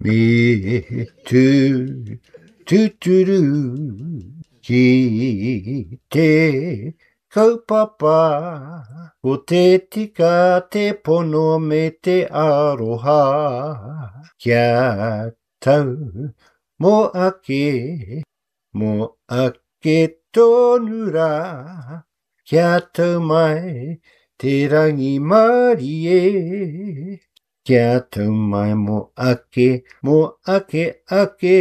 Me too, too, too, too. Ki te kaupapa, o te tika te pono me te aroha. Kia tau, mo ake tonu rā. Kia tau mai, te rangi marie. Kia tau mai mo ake, ake.